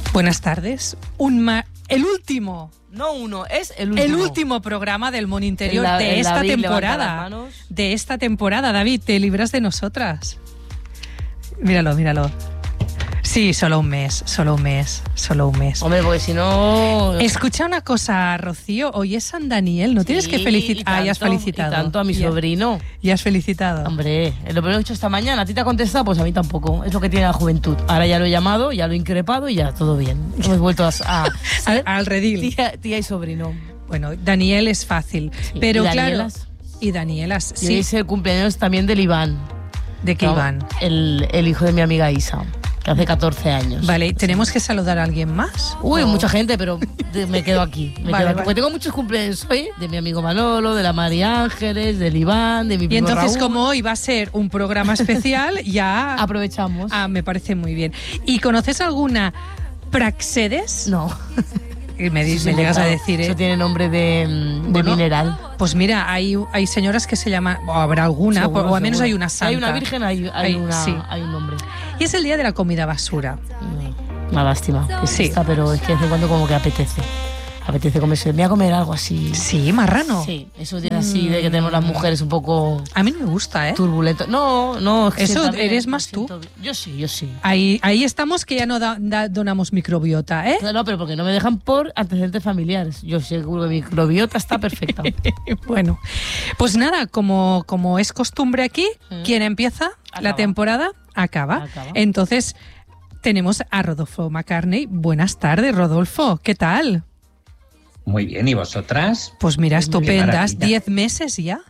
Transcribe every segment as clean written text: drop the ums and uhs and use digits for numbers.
Buenas tardes. El último. No uno, es el último. El último programa del Mon Interior de esta temporada. De esta temporada, David, te libras de nosotras. Míralo, míralo. Sí, solo un mes. Hombre, porque si no... Escucha una cosa, Rocío. Hoy es San Daniel, ¿no tienes que felicitar? Ah, ya has felicitado. Y tanto a mi sobrino. Ya has felicitado. Hombre, lo primero que he hecho esta mañana. ¿A ti te ha contestado? Pues a mí tampoco. Es lo que tiene la juventud. Ahora ya lo he llamado, ya lo he increpado y ya todo bien. Hemos vuelto al redil. Tía y sobrino. Bueno, Daniel es fácil. Sí, pero claro... Y Danielas. Sí. Y hoy es el cumpleaños también del Iván. ¿De qué Iván? El hijo de mi amiga Isa. Que hace 14 años. Vale, ¿tenemos que saludar a alguien más? Uy, mucha gente, pero me quedo aquí. Vale. Porque tengo muchos cumpleaños hoy, de mi amigo Manolo, de la María Ángeles, del Iván, de mi primo Y entonces, Raúl. Como hoy va a ser un programa especial, ya... Aprovechamos. Ah, me parece muy bien. ¿Y conoces alguna Praxedes? No. Me llegas a decir, Eso tiene nombre de mineral. Pues mira, hay señoras que se llaman, o habrá alguna, seguro, o al menos hay una santa. Hay una virgen, hay un nombre. Y es el día de la comida basura. Una lástima. Sí. Esta, pero es que de vez en cuando como que apetece comerse. Me voy a comer algo así. Sí, marrano. Sí, esos días así de que tenemos las mujeres un poco... A mí no me gusta, ¿eh? Turbulento. No. Es que eso eres más tú. Yo sí. Ahí estamos que ya no donamos microbiota, ¿eh? No, pero porque no me dejan por antecedentes familiares. Yo seguro que mi microbiota está perfecta. Bueno, pues nada, como es costumbre aquí, ¿quién empieza la temporada? Acaba. Entonces, tenemos a Rodolfo McCartney. Buenas tardes, Rodolfo. ¿Qué tal? Muy bien, ¿y vosotras? Pues mira, estupendas, 10 meses ya.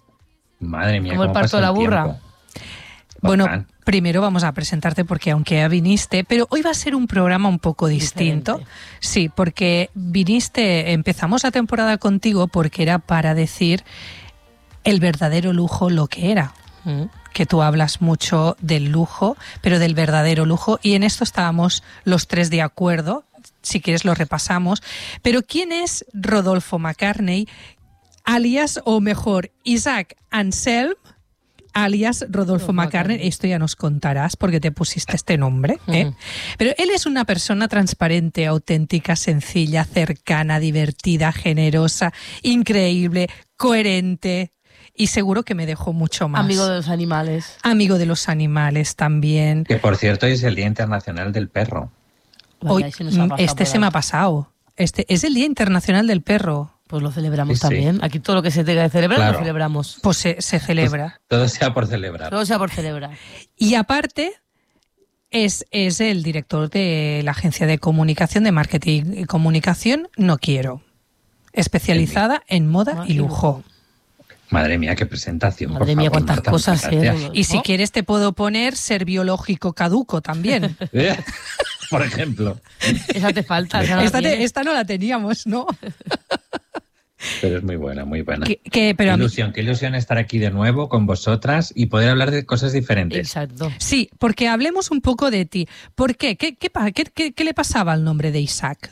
Madre mía, como el parto de la burra. Bueno, primero vamos a presentarte porque aunque ya viniste, pero hoy va a ser un programa un poco distinto. Diferente. Sí, porque empezamos la temporada contigo porque era para decir el verdadero lujo lo que era. Que tú hablas mucho del lujo, pero del verdadero lujo, y en esto estábamos los tres de acuerdo. Si quieres lo repasamos. Pero ¿quién es Rodolfo McCartney, alias, o mejor, Isaac Anselm, alias Rodolfo McCartney? Esto ya nos contarás porque te pusiste este nombre, ¿eh? Pero él es una persona transparente, auténtica, sencilla, cercana, divertida, generosa, increíble, coherente. Y seguro que me dejó mucho más. Amigo de los animales. Amigo de los animales también. Que por cierto hoy es el Día Internacional del Perro. Hoy, se me ha pasado. Este es el Día Internacional del Perro. Pues lo celebramos también. Aquí todo lo que se tenga que celebrar lo celebramos. Pues se celebra. Pues todo sea por celebrar. Todo sea por celebrar. Y aparte es el director de la agencia de comunicación, de marketing y comunicación No Quiero, especializada en moda y lujo. Madre mía, qué presentación. Madre mía, cuántas cosas. Y si quieres te puedo poner ser biológico caduco también. Por ejemplo. Esa te falta. Esta no la teníamos, ¿no? Pero es muy buena, muy buena. Qué ilusión estar aquí de nuevo con vosotras y poder hablar de cosas diferentes. Exacto. Sí, porque hablemos un poco de ti. ¿Por qué? ¿Qué le pasaba al nombre de Isaac?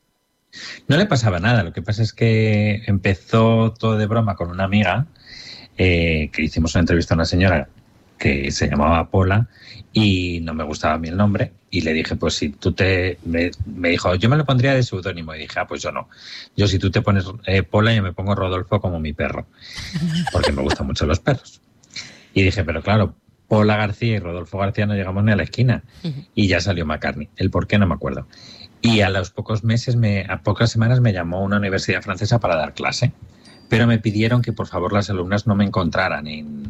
No le pasaba nada, lo que pasa es que empezó todo de broma con una amiga que hicimos una entrevista a una señora que se llamaba Pola y no me gustaba a mí el nombre y le dije, pues si tú me dijo, yo me lo pondría de seudónimo y dije, pues yo no. Yo si tú te pones Pola yo me pongo Rodolfo como mi perro, porque me gustan mucho los perros. Y dije, pero claro, Pola García y Rodolfo García no llegamos ni a la esquina y ya salió McCartney. El por qué no me acuerdo. Y a los pocas semanas me llamó una universidad francesa para dar clase, pero me pidieron que por favor las alumnas no me encontraran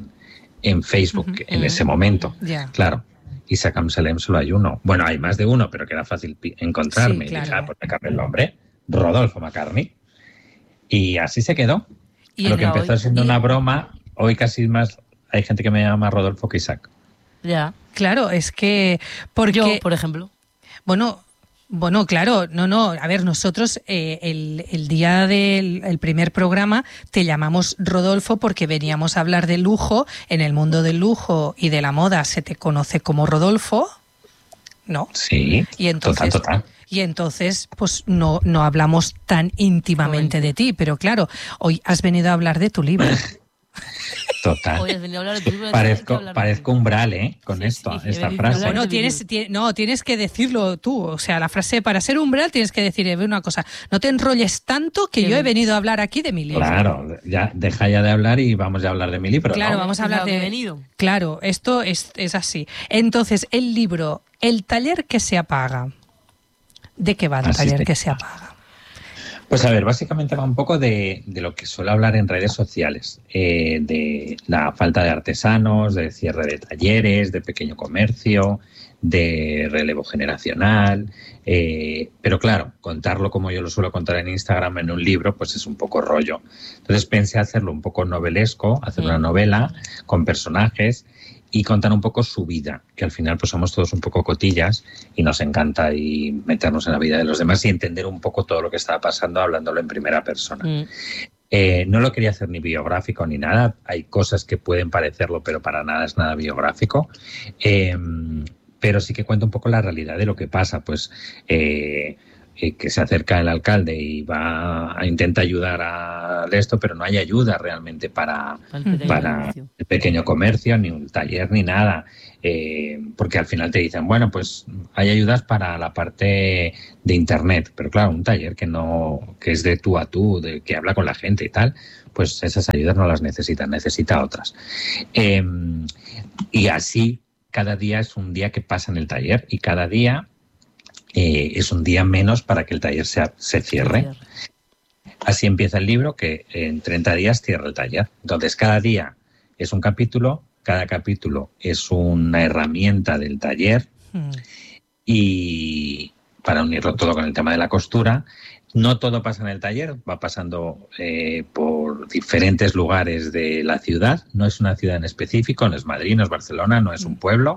en Facebook en ese momento. Claro, Isaac Anselm solo hay uno. Bueno, hay más de uno, pero que era fácil encontrarme. Sí, claro. Y dije, pues me cambié el nombre, Rodolfo McCartney. Y así se quedó. Lo que empezó siendo una broma, hoy casi más hay gente que me llama Rodolfo que Isaac. Ya. Claro, es que... Porque, yo, por ejemplo. Bueno, claro, no. A ver, nosotros el día del primer programa te llamamos Rodolfo porque veníamos a hablar de lujo. En el mundo del lujo y de la moda se te conoce como Rodolfo, ¿no? Sí, y entonces, total. Y entonces, pues no hablamos tan íntimamente de ti. Pero claro, hoy has venido a hablar de tu libro. Total. Hoy has venido a hablar de tu libro, de Parezco umbral, ¿eh? Con esta frase. Bueno, tienes que decirlo tú. O sea, la frase, para ser umbral tienes que decir una cosa. No te enrolles tanto que yo he venido a hablar aquí de mi libro. Claro, deja ya de hablar y vamos a hablar de mi libro. Claro, ¿no? vamos a hablar de... venido. Claro, esto es así. Entonces, el libro, El taller que se apaga. ¿De qué va el taller que se apaga? Pues a ver, básicamente va un poco de lo que suelo hablar en redes sociales, de la falta de artesanos, de cierre de talleres, de pequeño comercio, de relevo generacional, pero claro, contarlo como yo lo suelo contar en Instagram en un libro, pues es un poco rollo. Entonces pensé hacerlo un poco novelesco, hacer una novela con personajes y contar un poco su vida, que al final pues somos todos un poco cotillas y nos encanta y meternos en la vida de los demás y entender un poco todo lo que estaba pasando hablándolo en primera persona. No lo quería hacer ni biográfico ni nada, hay cosas que pueden parecerlo, pero para nada es nada biográfico, pero sí que cuento un poco la realidad de lo que pasa, pues que se acerca el alcalde y intenta ayudar a esto, pero no hay ayuda realmente para el pequeño comercio, ni un taller, ni nada. Porque al final te dicen, bueno, pues hay ayudas para la parte de internet, pero claro, un taller que es de tú a tú, que habla con la gente y tal, pues esas ayudas no las necesita otras. Y así, cada día es un día que pasa en el taller y cada día es un día menos para que el taller se cierre. Así empieza el libro, que en 30 días cierra el taller. Entonces, cada día es un capítulo, cada capítulo es una herramienta del taller y para unirlo todo con el tema de la costura. No todo pasa en el taller, va pasando por diferentes lugares de la ciudad. No es una ciudad en específico, no es Madrid, no es Barcelona, no es un pueblo.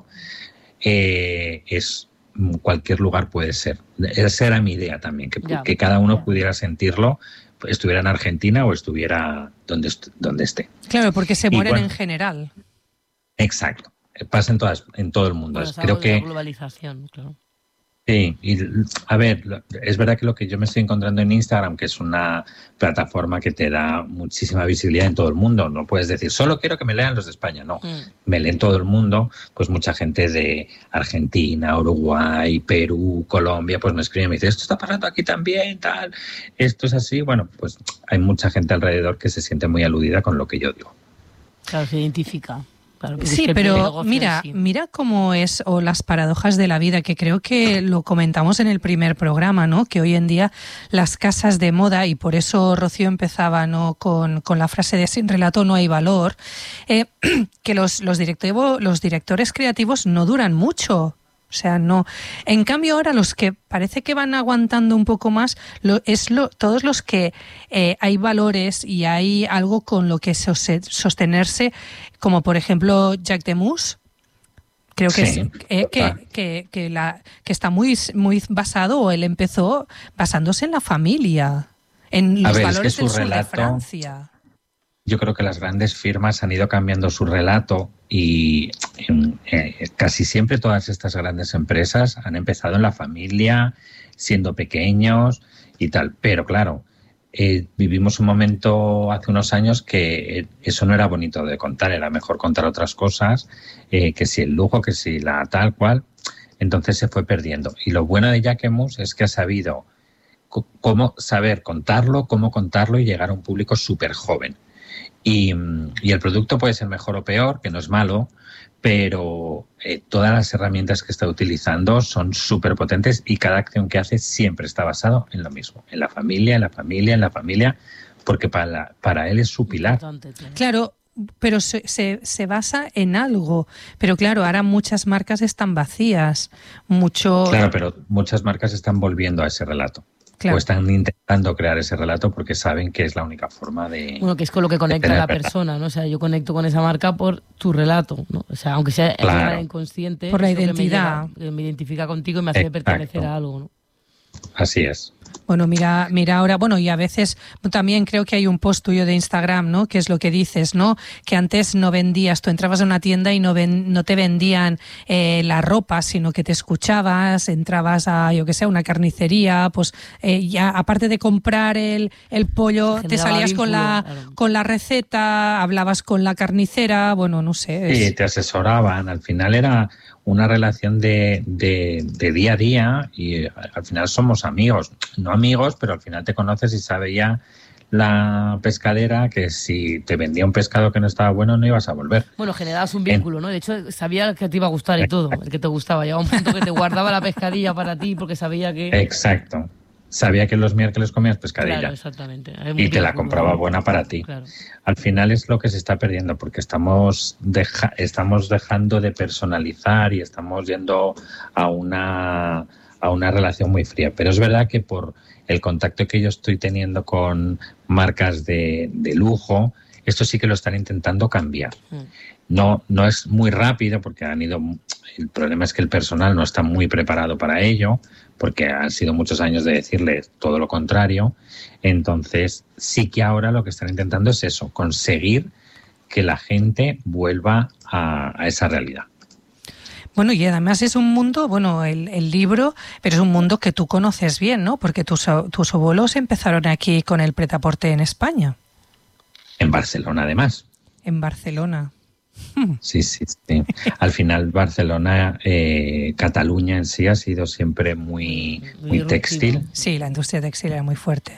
Es cualquier lugar puede ser. Esa era mi idea también, que cada uno pudiera sentirlo, estuviera en Argentina o estuviera donde esté. Claro, porque se mueren en general. Exacto. Pasa en todo el mundo. Bueno, creo que la globalización, claro. Sí, y a ver, es verdad que lo que yo me estoy encontrando en Instagram, que es una plataforma que te da muchísima visibilidad en todo el mundo, no puedes decir, solo quiero que me lean los de España, no, me leen todo el mundo, pues mucha gente de Argentina, Uruguay, Perú, Colombia, pues me escribe y me dice, esto está pasando aquí también, tal, esto es así, bueno, pues hay mucha gente alrededor que se siente muy aludida con lo que yo digo. Claro, se identifica. Claro, sí, pero mira cómo es, o las paradojas de la vida, que creo que lo comentamos en el primer programa, ¿no? Que hoy en día las casas de moda, y por eso Rocío empezaba, ¿no? con la frase de sin relato no hay valor, que los directores creativos no duran mucho. O sea, no. En cambio, ahora los que parece que van aguantando un poco más todos los que hay valores y hay algo con lo que sostenerse, como por ejemplo Jacques Demus. Creo que sí, que está muy basado, o él empezó basándose en la familia, en los valores del sur de Francia. Yo creo que las grandes firmas han ido cambiando su relato y casi siempre todas estas grandes empresas han empezado en la familia, siendo pequeños y tal. Pero claro, vivimos un momento hace unos años que eso no era bonito de contar, era mejor contar otras cosas, que si el lujo, que si la tal cual. Entonces se fue perdiendo. Y lo bueno de Jacques Demus es que ha sabido cómo saber contarlo, cómo contarlo y llegar a un público súper joven. Y el producto puede ser mejor o peor, que no es malo, pero todas las herramientas que está utilizando son súper potentes y cada acción que hace siempre está basado en lo mismo, en la familia, en la familia, en la familia, porque para él es su pilar. Claro, pero se basa en algo. Pero claro, ahora muchas marcas están vacías. Claro, pero muchas marcas están volviendo a ese relato. Claro. O están intentando crear ese relato porque saben que es la única forma de... Bueno, que es con lo que conecta a la persona, ¿no? O sea, yo conecto con esa marca por tu relato, ¿no? O sea, aunque sea de manera inconsciente... Por la identidad. Me identifica contigo y me hace pertenecer a algo, ¿no? así es. Bueno, mira ahora, bueno, y a veces también creo que hay un post tuyo de Instagram, ¿no? Que es lo que dices, ¿no? Que antes no vendías, tú entrabas a una tienda y no te vendían la ropa, sino que te escuchabas, entrabas a, yo que sé, una carnicería, pues ya aparte de comprar el pollo, te salías vínculo, con la receta, hablabas con la carnicera, bueno, no sé. Sí, te asesoraban, al final era una relación de día a día y al final somos amigos, no amigos, pero al final te conoces y sabe ya la pescadera que si te vendía un pescado que no estaba bueno no ibas a volver. Bueno, generabas un vínculo, ¿no? De hecho, sabía que te iba a gustar y todo, el que te gustaba. Llegaba un punto que te guardaba la pescadilla para ti porque sabía que... Exacto. Sabía que los miércoles comías pescadilla. Claro, exactamente. Y te la compraba buena para ti. Claro. Al final es lo que se está perdiendo porque estamos dejando de personalizar y estamos yendo a una relación muy fría. Pero es verdad que por el contacto que yo estoy teniendo con marcas de lujo, esto sí que lo están intentando cambiar. No es muy rápido porque el problema es que el personal no está muy preparado para ello, porque han sido muchos años de decirles todo lo contrario. Entonces, sí que ahora lo que están intentando es eso, conseguir que la gente vuelva a esa realidad. Bueno, y además es un mundo, bueno, el libro, pero es un mundo que tú conoces bien, ¿no? Porque tus abuelos empezaron aquí con el prêt-à-porter en España. En Barcelona, además. En Barcelona. Sí. Al final Barcelona, Cataluña en sí ha sido siempre muy textil. Sí, la industria textil era muy fuerte.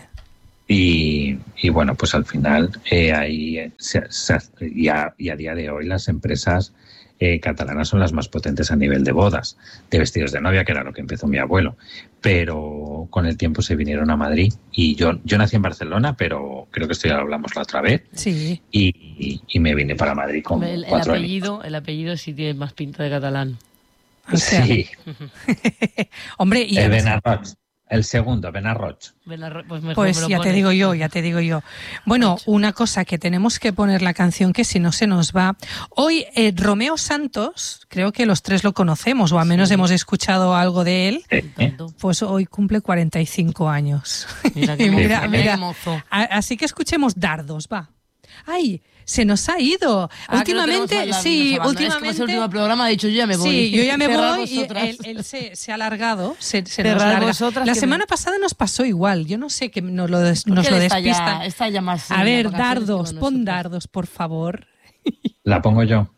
Y bueno, pues al final ahí y a día de hoy las empresas catalanas son las más potentes a nivel de bodas, de vestidos de novia, que era lo que empezó mi abuelo. Pero con el tiempo se vinieron a Madrid y yo nací en Barcelona, pero creo que esto ya lo hablamos la otra vez. Sí. Y me vine para Madrid con 4 años. El apellido sí tiene más pinta de catalán. O sea, sí. Hombre, y Benarroch. El segundo, Benarroch. Pues ya te digo yo. Bueno, una cosa que tenemos que poner la canción que si no se nos va. Hoy Romeo Santos, creo que los tres lo conocemos o al menos hemos escuchado algo de él. Pues hoy cumple 45 años. Mira. Así que escuchemos Dardos, va. ¡Ay! Se nos ha ido. Últimamente. Es que es el último programa, ha dicho yo ya me voy. Sí, yo ya me voy y él se ha alargado. Se nos larga. La semana pasada nos pasó igual. Yo no sé que nos lo despistan. Está ya más. A ver, Dardos, pon Dardos, por favor. La pongo yo.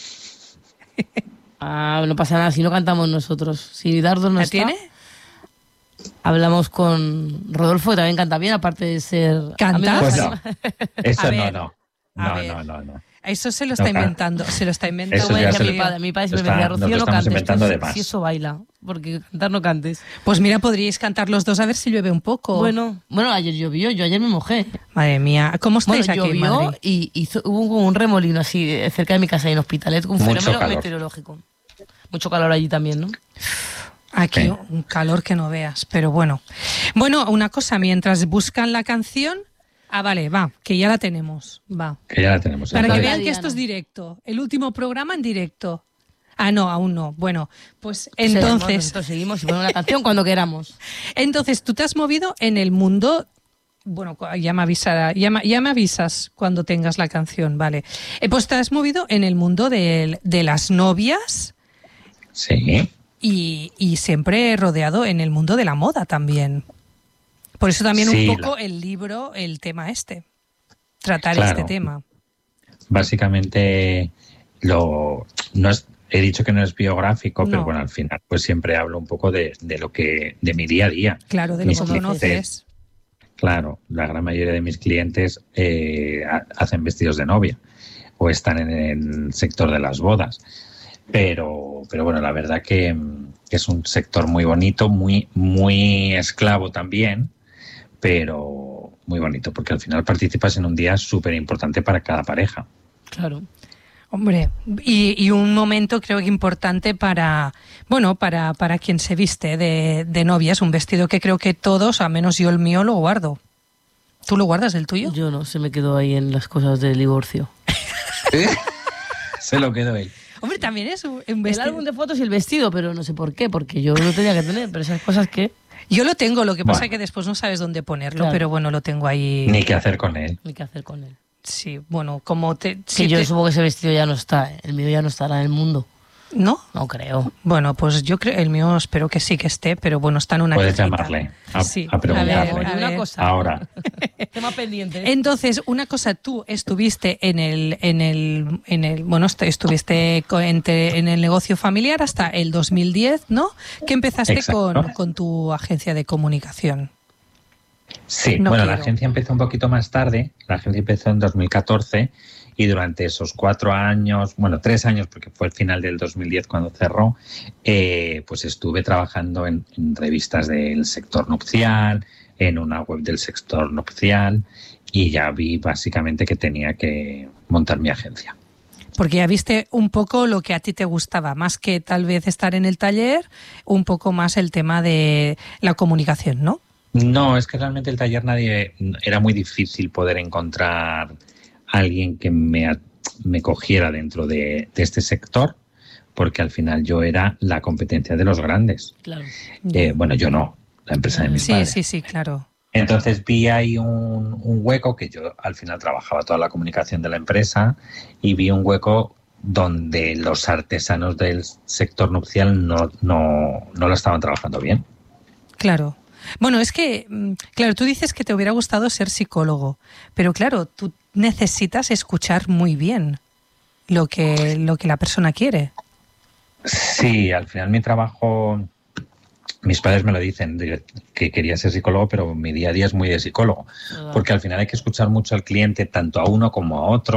No pasa nada, si no cantamos nosotros. Si Dardos no está. ¿Tiene? Hablamos con Rodolfo, que también canta bien, aparte de ser... ¿Canta? Pues no. Eso no. No. Eso se lo está inventando. Se lo está inventando. Como decía mi padre siempre me decía, Rocío, no cantes. Si eso baila, porque cantar no cantes. Pues mira, podríais cantar los dos a ver si llueve un poco. Bueno, ayer llovió, yo ayer me mojé. Madre mía, ¿cómo estáis aquí en Madrid? Y hubo como un remolino así cerca de mi casa en Hospitalet, un fenómeno meteorológico. Mucho calor allí también, ¿no? Aquí un calor que no veas, pero bueno. Bueno, una cosa, mientras buscan la canción... vale, va, que ya la tenemos, va. Que ya la tenemos. Para que vean que esto es directo, el último programa en directo. No, aún no. Bueno, pues entonces... Nosotros seguimos y ponemos la canción cuando queramos. Entonces, tú te has movido en el mundo... Bueno, ya me avisas cuando tengas la canción, vale. Pues te has movido en el mundo de las novias. Sí. Y siempre rodeado en el mundo de la moda también. Por eso también un poco el libro, el tema tratar este tema. Básicamente he dicho que no es biográfico, pero bueno, al final pues siempre hablo un poco de mi día a día. Claro, de lo que conoces. Claro, la gran mayoría de mis clientes hacen vestidos de novia o están en el sector de las bodas. Pero bueno, la verdad que es un sector muy bonito, muy, muy esclavo también, pero muy bonito, porque al final participas en un día súper importante para cada pareja. Claro. Hombre, y un momento creo que importante para quien se viste de novia. Es un vestido que creo que todos, al menos yo el mío, lo guardo. ¿Tú lo guardas el tuyo? Yo no, se me quedó ahí en las cosas del divorcio. Se lo quedó él. Hombre, también es un El vestido. álbum de fotos y el vestido, pero no sé por qué, porque yo lo tenía que tener, pero esas cosas que... Yo lo tengo, lo que pasa Bueno. es que después no sabes dónde ponerlo, Claro. pero bueno, lo tengo ahí. Ni qué hacer con él. No hay que hacer con él. Sí, bueno, como te... Que sí yo te- supongo que ese vestido ya no está, el mío ya no estará en el mundo. ¿No? No creo. Bueno, pues yo creo, el mío espero que sí que esté, pero bueno, está en una Puedes cajita. llamarle Sí, a preguntarle. a ver, Una cosa. Ahora. Tema pendiente. Entonces, una cosa, tú estuviste en el bueno, estuviste en el negocio familiar hasta el 2010, ¿no? Que empezaste Exacto. con tu agencia de comunicación. Sí, No bueno, quiero. la agencia empezó un poquito más tarde. La agencia empezó en 2014 y durante esos 4 años, bueno, 3 años, porque fue el final del 2010 cuando cerró, pues estuve trabajando en revistas del sector nupcial, en una web del sector nupcial y ya vi básicamente que tenía que montar mi agencia. Porque ya viste un poco lo que a ti te gustaba, más que tal vez estar en el taller, un poco más el tema de la comunicación, ¿no? No, es que realmente el taller era muy difícil poder encontrar a alguien que me cogiera dentro de este sector, porque al final yo era la competencia de los grandes. Claro. Bueno, yo no, la empresa de mis Sí, padres. sí, claro. Entonces vi ahí un hueco, que yo al final trabajaba toda la comunicación de la empresa, y vi un hueco donde los artesanos del sector nupcial no lo estaban trabajando bien. Claro. Bueno, es que, claro, tú dices que te hubiera gustado ser psicólogo, pero claro, tú necesitas escuchar muy bien lo que la persona quiere. Sí, al final mi trabajo, mis padres me lo dicen, que quería ser psicólogo, pero mi día a día es muy de psicólogo, porque al final hay que escuchar mucho al cliente, tanto a uno como a otro.